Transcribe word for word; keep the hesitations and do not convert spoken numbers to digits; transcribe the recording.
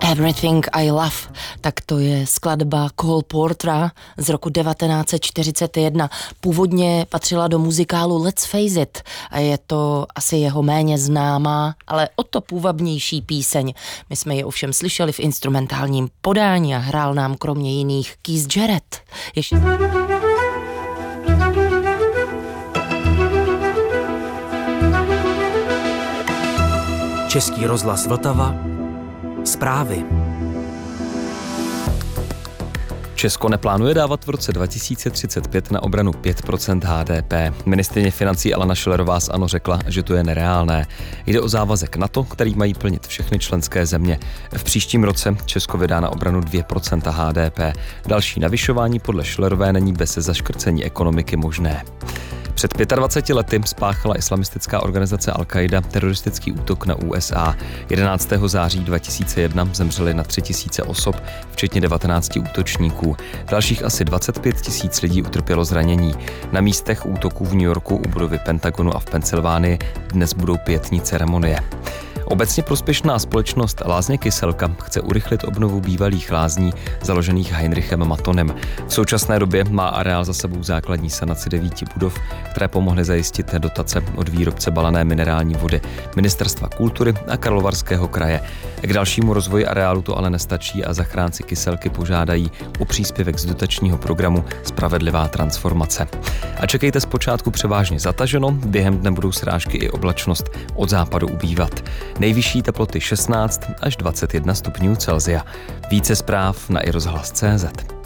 Everything I Love, tak to je skladba Cole Portera z roku devatenáct set čtyřicet jedna. Původně patřila do muzikálu Let's Face It a je to asi jeho méně známá, ale o to půvabnější píseň. My jsme ji ovšem slyšeli v instrumentálním podání a hrál nám kromě jiných Keith Jarrett. Ještě... Český rozhlas Vltava. Zprávy. Česko neplánuje dávat v roce dva tisíce třicet pět na obranu pět procent H D P. Ministryně financí Alena Schillerová z ANO řekla, že to je nereálné. Jde o závazek NATO, který mají plnit všechny členské země. V příštím roce Česko vydá na obranu dvě procenta H D P. Další navyšování podle Schillerové není bez zaškrcení ekonomiky možné. Před dvaceti pěti lety spáchala islamistická organizace Al-Qaida teroristický útok na U S A. jedenáctého září dva tisíce jedna zemřeli na tři tisíce osob, včetně devatenácti útočníků. Dalších asi dvacet pět tisíc lidí utrpělo zranění. Na místech útoků v New Yorku, u budovy Pentagonu a v Pensylvánii dnes budou pietní ceremonie. Obecně prospěšná společnost Lázně Kyselka chce urychlit obnovu bývalých lázní založených Heinrichem Matonem. V současné době má areál za sebou základní sanaci devíti budov, které pomohly zajistit dotace od výrobce balené minerální vody, Ministerstva kultury a Karlovarského kraje. K dalšímu rozvoji areálu to ale nestačí a zachránci Kyselky požádají o příspěvek z dotačního programu Spravedlivá transformace. A čekejte zpočátku převážně zataženo, během dne budou srážky i oblačnost od západu ubývat. Nejvyšší teploty šestnáct až dvacet jedna stupňů Celsia. Více zpráv na i rozhlas tečka cé zet.